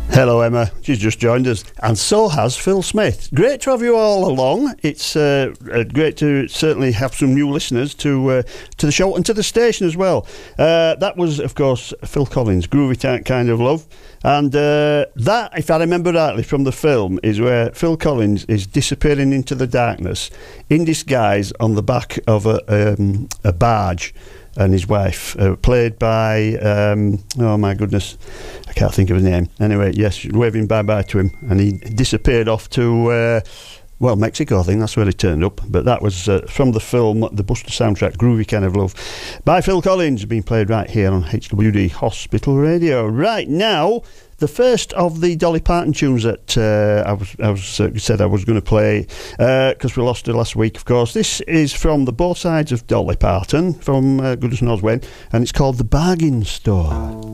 Hello Emma, she's just joined us, and so has Phil Smith. Great to have you all along. It's great to certainly have some new listeners to the show and to the station as well. That was, of course, Phil Collins, Groovy Kind of Love, and that, if I remember rightly from the film, is where Phil Collins is disappearing into the darkness in disguise on the back of a barge, and his wife, played by, oh my goodness, I can't think of his name. Anyway, yes, waving bye-bye to him, and he disappeared off to, well, Mexico, I think that's where he turned up. But that was from the film, the Buster soundtrack, Groovy Kind of Love, by Phil Collins, being played right here on HWD Hospital Radio. Right now, the first of the Dolly Parton tunes that I said I was going to play, because we lost her last week, of course. This is from the Both Sides of Dolly Parton, from goodness knows when, and it's called The Bargain Store.